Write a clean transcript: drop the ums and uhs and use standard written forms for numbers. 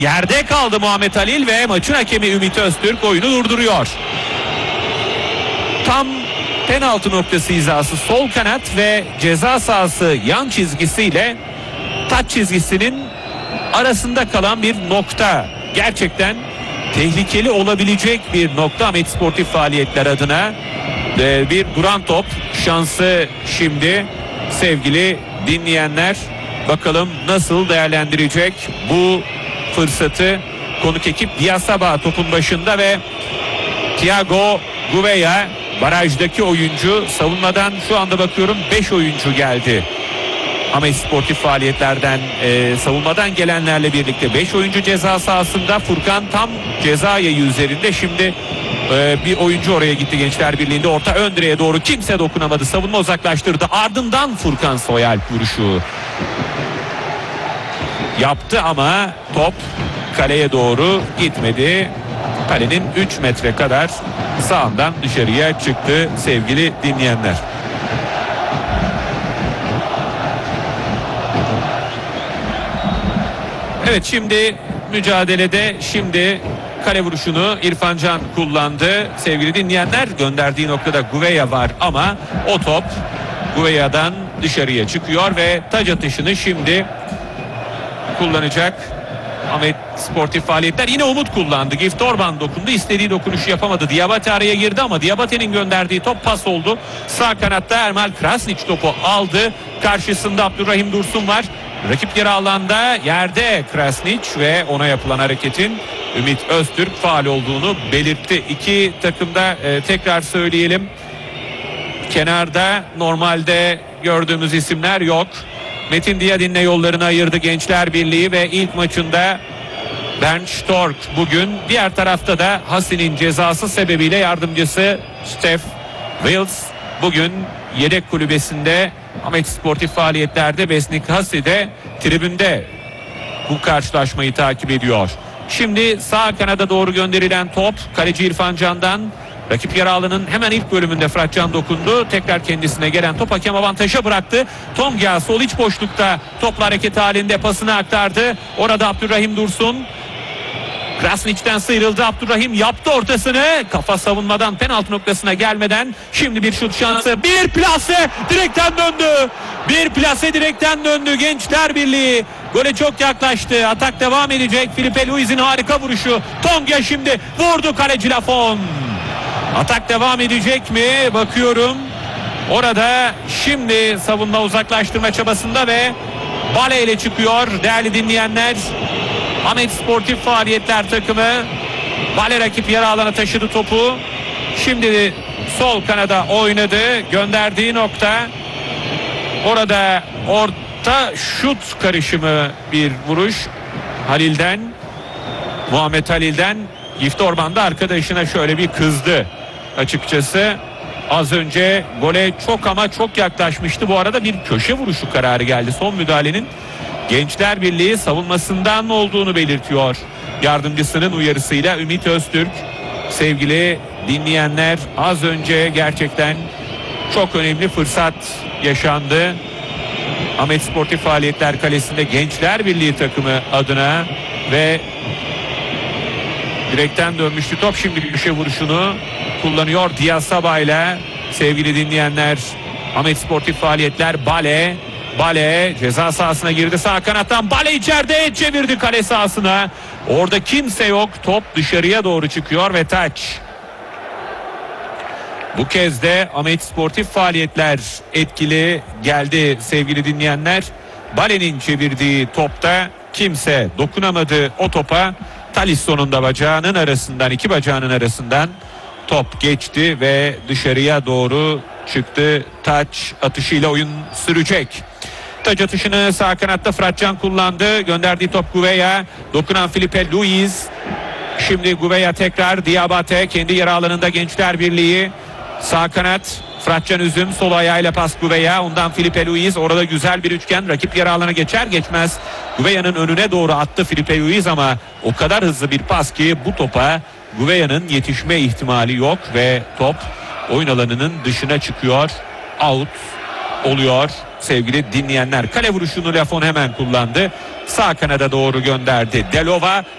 Yerde kaldı Muhammed Halil ve maçın hakemi Ümit Öztürk oyunu durduruyor. Tam penaltı noktası hizası sol kanat ve ceza sahası yan çizgisiyle taç çizgisinin arasında kalan bir nokta. Gerçekten tehlikeli olabilecek bir nokta Ahmet Sportif Faaliyetler adına. Bir duran top şansı şimdi sevgili dinleyenler. Bakalım nasıl değerlendirecek bu fırsatı konuk ekip. Diasaba topun başında ve Thiago Gouveia barajdaki oyuncu. Savunmadan şu anda bakıyorum 5 oyuncu geldi. Ahmet Sportif Faaliyetlerden savunmadan gelenlerle birlikte 5 oyuncu ceza sahasında. Furkan tam ceza yayı üzerinde. Şimdi bir oyuncu oraya gitti Gençler Birliği'nde. Orta ön direğe doğru kimse dokunamadı. Savunma uzaklaştırdı. Ardından Furkan Soyalp vuruşu yaptı ama top kaleye doğru gitmedi. Kalenin 3 metre kadar sağından dışarıya çıktı sevgili dinleyenler. Evet, şimdi mücadelede kale vuruşunu İrfan Can kullandı. Sevgili dinleyenler, gönderdiği noktada Gouveia var ama o top Gouveia'dan dışarıya çıkıyor ve taç atışını şimdi kullanacak Ahmet Sportif Faaliyetler. Yine Umut kullandı. Gift Orban dokundu. İstediği dokunuşu yapamadı. Diabate araya girdi ama Diabate'nin gönderdiği top pas oldu. Sağ kanatta Ermal Krasnić topu aldı. Karşısında Abdurrahim Dursun var. Rakip yarı alanda yerde Krasnić ve ona yapılan hareketin Ümit Öztürk faul olduğunu belirtti. İki takımda tekrar söyleyelim. Kenarda normalde gördüğümüz isimler yok. Metin Diyadin'le yollarını ayırdı Gençler Birliği ve ilk maçında Bernd Stork bugün. Diğer tarafta da Hasi'nin cezası sebebiyle yardımcısı Stef Wills bugün yedek kulübesinde. Ahmet Sportif Faaliyetlerde Besnik Hasi de tribünde bu karşılaşmayı takip ediyor. Şimdi sağ kanada doğru gönderilen top kaleci İrfan Can'dan. Rakip yarı alanının hemen ilk bölümünde Fırat Can dokundu. Tekrar kendisine gelen top hakem avantaja bıraktı. Tonga sol iç boşlukta topla hareket halinde pasını aktardı. Orada Abdurrahim Dursun. Krasnić'ten sıyrıldı. Abdurrahim yaptı ortasını. Kafa savunmadan penaltı noktasına gelmeden şimdi bir şut şansı. Bir plase direkten döndü. Bir plase direkten döndü. Gençler Birliği gole çok yaklaştı. Atak devam edecek. Filipe Luiz'in harika vuruşu. Tonga şimdi vurdu, kaleci Lafon. Atak devam edecek mi? Bakıyorum. Orada şimdi savunma uzaklaştırma çabasında ve Bale ile çıkıyor değerli dinleyenler. Ahmet Sportif Faaliyetler takımı. Bale rakip yarı alana taşıdı topu. Şimdi sol kanada oynadı. Gönderdiği nokta. Orada orta şut karışımı bir vuruş. Halil'den. Muhammed Halil'den. Gift Orban da arkadaşına şöyle bir kızdı açıkçası. Az önce gole çok ama çok yaklaşmıştı. Bu arada bir köşe vuruşu kararı geldi. Son müdahalenin Gençler Birliği savunmasından olduğunu belirtiyor. Yardımcısının uyarısıyla Ümit Öztürk. Sevgili dinleyenler, az önce gerçekten çok önemli fırsat yaşandı. Ahmet Sportif Faaliyetler kalesinde Gençler Birliği takımı adına ve direkten dönmüştü top. Şimdi köşe vuruşunu kullanıyor Diasaba ile sevgili dinleyenler. Ahmet Sportif Faaliyetler Bale ceza sahasına girdi. Sağ kanattan Bale içeride çevirdi kale sahasına. Orada kimse yok. Top dışarıya doğru çıkıyor ve taç. Bu kez de Ahmet Sportif Faaliyetler etkili geldi sevgili dinleyenler. Bale'nin çevirdiği topta kimse dokunamadı o topa. Talisson'un da bacağının arasından, iki bacağının arasından top geçti ve dışarıya doğru çıktı. Taç atışıyla oyun sürecek. Taç atışını sağ kanatta Fırat Can kullandı. Gönderdiği top Gouveia. Dokunan Filipe Luiz. Şimdi Gouveia tekrar Diabate. Kendi yarı alanında Gençler Birliği. Sağ kanat Fırat Can Üzüm. Sol ayağıyla pas Gouveia. Ondan Filipe Luiz. Orada güzel bir üçgen. Rakip yarı alana geçer geçmez Gouveia'nın önüne doğru attı Filipe Luiz ama o kadar hızlı bir pas ki bu topa Gouveia'nın yetişme ihtimali yok ve top oyun alanının dışına çıkıyor. Out oluyor sevgili dinleyenler. Kale vuruşunu Lafon hemen kullandı. Sağ kanada doğru gönderdi. Delova